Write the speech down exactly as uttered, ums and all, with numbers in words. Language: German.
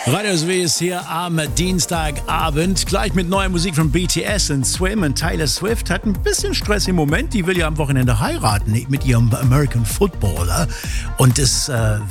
Radio S W ist hier am Dienstagabend. Gleich mit neuer Musik von B T S und Swim. Und Taylor Swift hat ein bisschen Stress im Moment. Die will ja am Wochenende heiraten mit ihrem American Footballer. Und es äh,